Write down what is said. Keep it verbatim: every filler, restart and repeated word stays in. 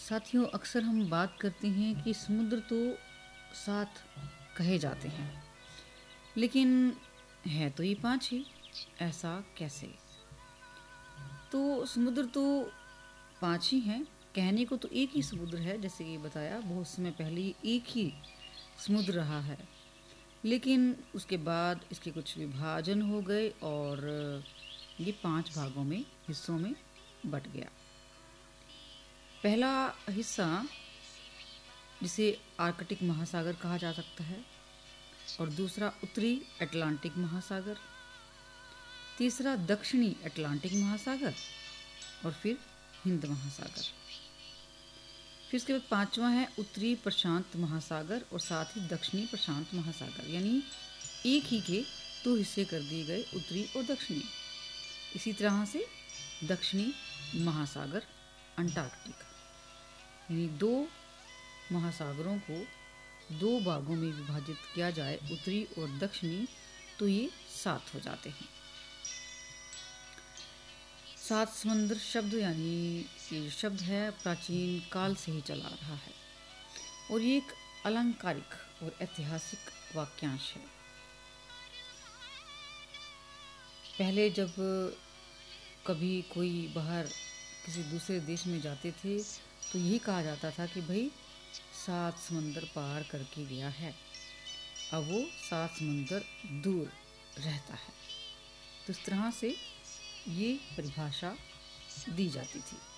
साथियों, अक्सर हम बात करते हैं कि समुद्र तो सात कहे जाते हैं, लेकिन है तो ये पांच ही। ऐसा कैसे? तो समुद्र तो पांच ही हैं। कहने को तो एक ही समुद्र है, जैसे ये बताया बहुत समय पहले ये एक ही समुद्र रहा है, लेकिन उसके बाद इसके कुछ विभाजन हो गए और ये पांच भागों में, हिस्सों में बट गया। पहला हिस्सा, जिसे आर्कटिक महासागर कहा जा सकता है, और दूसरा उत्तरी अटलांटिक महासागर, तीसरा दक्षिणी अटलांटिक महासागर, और फिर हिंद महासागर। फिर इसके बाद पांचवा है उत्तरी प्रशांत महासागर और साथ ही दक्षिणी प्रशांत महासागर, यानी एक ही के दो हिस्से कर दिए गए, उत्तरी और दक्षिणी। इसी तरह से दक्षिणी महासागर अंटार्कटिका, यानी दो महासागरों को दो भागों में विभाजित किया जाए, उत्तरी और दक्षिणी, तो ये सात हो जाते हैं। सात समंदर शब्द, यानी ये शब्द है, प्राचीन काल से ही चला रहा है और ये एक अलंकारिक और ऐतिहासिक वाक्यांश है। पहले जब कभी कोई बाहर किसी दूसरे देश में जाते थे तो यही कहा जाता था कि भाई सात समंदर पार करके गया है। अब वो सात समंदर दूर रहता है। तो इस तरह से ये परिभाषा दी जाती थी।